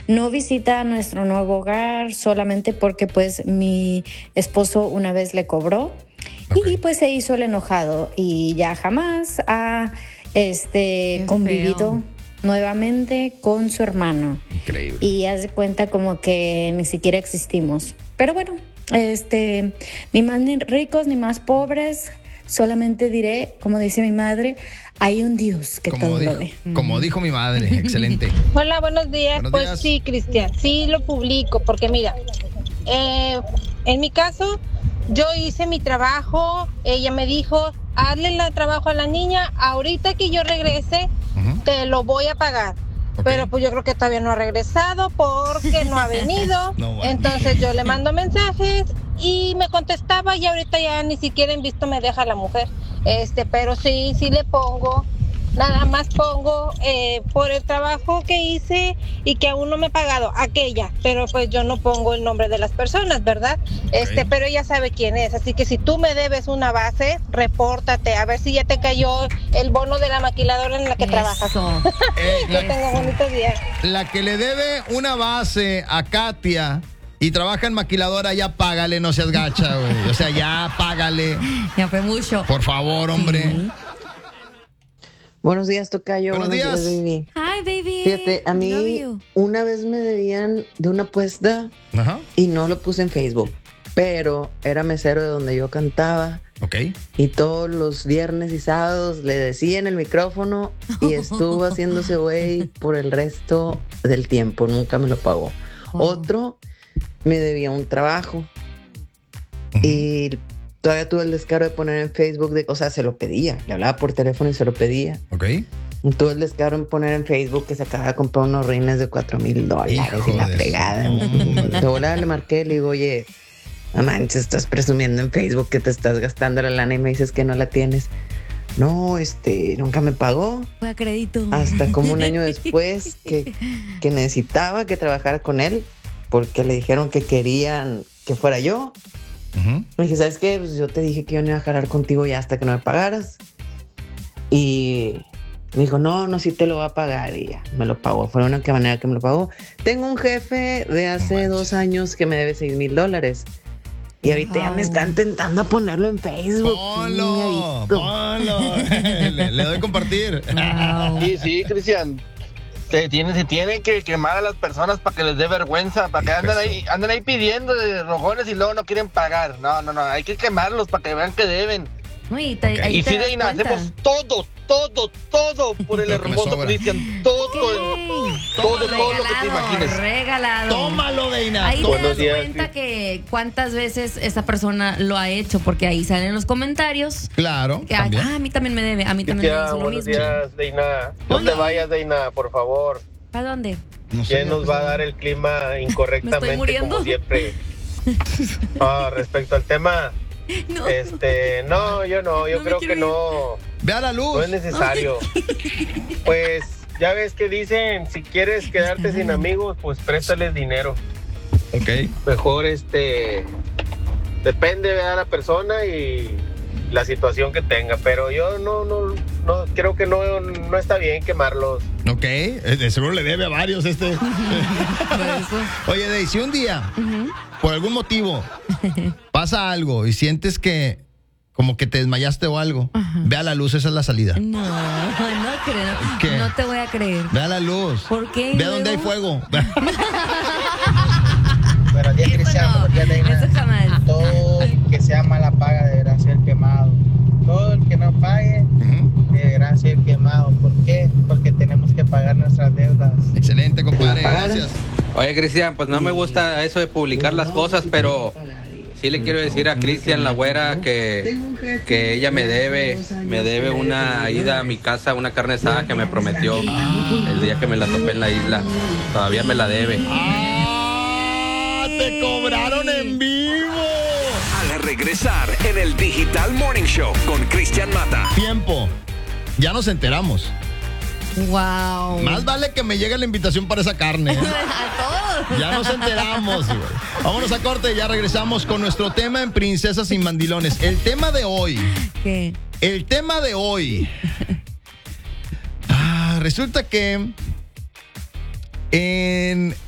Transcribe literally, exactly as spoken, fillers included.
no visita nuestro nuevo hogar solamente porque pues mi esposo una vez le cobró. Okay. Y pues se hizo el enojado y ya jamás ha este, convivido nuevamente con su hermano. Increíble. Y haz de cuenta como que ni siquiera existimos. Pero bueno, este, ni más ni ricos ni más pobres, solamente diré, como dice mi madre, hay un Dios que como todo dijo, lo ve. Como dijo mi madre, excelente. Hola, buenos días. Buenos pues días. Sí, Cristian, sí lo publico, porque mira, eh, en mi caso, yo hice mi trabajo, ella me dijo, hazle el trabajo a la niña, ahorita que yo regrese, uh-huh. te lo voy a pagar. Okay. Pero pues yo creo que todavía no ha regresado porque no ha venido. No, bueno. Entonces yo le mando mensajes y me contestaba y ahorita ya ni siquiera en visto me deja la mujer. Este, pero sí, sí le pongo, nada más pongo eh, por el trabajo que hice y que aún no me he pagado, aquella, pero pues yo no pongo el nombre de las personas, ¿verdad? Okay. Este, pero ella sabe quién es, así que si tú me debes una base, repórtate, a ver si ya te cayó el bono de la maquiladora en la que Eso. trabajas. Eh, que tenga bonitos días. La que le debe una base a Katia y trabaja en maquiladora, ya págale, no seas gacha, güey. O sea, ya págale. Ya fue mucho. Por favor, hombre. Sí. Buenos días, tocayo. Buenos, Buenos días. días, baby. Hi, baby. Fíjate, a mí una vez me debían de una apuesta. Ajá. Y no lo puse en Facebook, pero era mesero de donde yo cantaba. Ok. Y todos los viernes y sábados le decía en el micrófono y estuvo haciéndose güey por el resto del tiempo. Nunca me lo pagó. Oh. Otro me debía un trabajo. Uh-huh. Y todavía tuve el descaro de poner en Facebook, de, o sea, se lo pedía. Le hablaba por teléfono y se lo pedía. Ok. Y tuve el descaro en poner en Facebook que se acaba de comprar unos rines de cuatro mil dólares y la fregada. De volada le marqué, le digo, oye, no manches, estás presumiendo en Facebook que te estás gastando la lana y me dices que no la tienes. No, este, nunca me pagó. Fue a crédito. Hasta como un año después que, que necesitaba que trabajara con él porque le dijeron que querían que fuera yo. Uh-huh. Me dije, ¿sabes qué? Pues yo te dije que yo no iba a jalar contigo ya hasta que no me pagaras. Y me dijo, no, no, sí te lo va a pagar. Y ya, me lo pagó. Fue de una manera que me lo pagó. Tengo un jefe de hace no dos años que me debe seis mil dólares. Y ahorita wow. ya me están tentando a ponerlo en Facebook. Ponlo, ponlo. le, le doy compartir. Wow. Sí, sí, Cristian. Se tienen, se tienen que quemar a las personas para que les dé vergüenza, para que anden ahí, anden ahí pidiendo de rojones y luego no quieren pagar. No, no, no, hay que quemarlos para que vean que deben. Uy, te, okay. Y sí, Deina, hacemos todo, todo, todo por el hermoso Cristian. Todo, el, todo, todo lo que te imagines. Regalado. Tómalo, Deina. Ahí te das cuenta sí. que cuántas veces esa persona lo ha hecho, porque ahí salen los comentarios. Claro. Que, ah, a mí también me debe, a mí también me dice lo buenos mismo. Buenos días, Deina. No Hola. te vayas, Deina, por favor. ¿Para dónde? No sé, ¿quién nos va a dar el clima incorrectamente? ¿Me estoy muriendo? Como siempre. Ah, respecto al tema... No. Este, no, yo no, yo no creo que no. Vea la luz. No es necesario. Pues, ya ves que dicen, si quieres quedarte sin amigos, pues préstales dinero. Ok. Mejor, este, depende de la persona y la situación que tenga, pero yo no, no, no, creo que no, no está bien quemarlos. Ok, de seguro le debe a varios este. Oye, Dey, si un día, uh-huh. por algún motivo, pasa algo y sientes que como que te desmayaste o algo, uh-huh. ve a la luz, esa es la salida. No, no creo. ¿Qué? No te voy a creer. Ve a la luz. ¿Por qué? Ve a donde hay fuego. Buenos días, Cristian. Buenos días, Deina. Eso jamás. Todo el que sea mala paga deberá ser quemado. Todo el que no pague uh-huh. deberá ser quemado. ¿Por qué? Porque tenemos que pagar nuestras deudas. Excelente, compadre. Gracias. Oye, Cristian, pues no me gusta eso de publicar las cosas, pero sí le quiero decir a Cristian, la güera, que, que ella me debe, me debe una ida a mi casa, una carne asada que me prometió el día que me la topé en la isla. Todavía me la debe. ¡Ah! ¡Te cobraron en vivo! Al regresar en el Digital Morning Show con Cristian Mata. Tiempo. Ya nos enteramos. Wow. Más vale que me llegue la invitación para esa carne, ¿eh? A todos. Ya nos enteramos, güey. Vámonos a corte y ya regresamos con nuestro tema en Princesas y Mandilones. El tema de hoy. ¿Qué? El tema de hoy. Ah, resulta que en